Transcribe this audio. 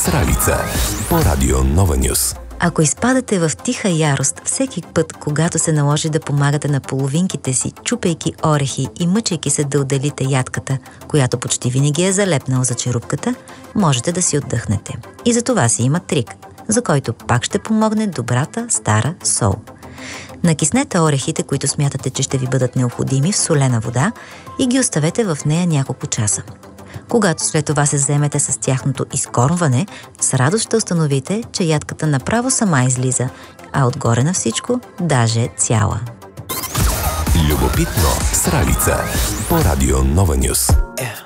с Ралица по Радио Нова Нюс. Ако изпадате в тиха ярост всеки път, когато се наложи да помагате на половинките си, чупейки орехи и мъчейки се да отделите ядката, която почти винаги е залепнала за черупката, можете да си отдъхнете. И за това си има трик, за който пак ще помогне добрата стара сол. Накиснете орехите, които смятате, че ще ви бъдат необходими, в солена вода и ги оставете в нея няколко часа. Когато след това се вземете с тяхното изкормване, с радост ще установите, че ядката направо сама излиза, а отгоре на всичко даже цяла. Любопитно с Ралица по Радио Нова Нюс.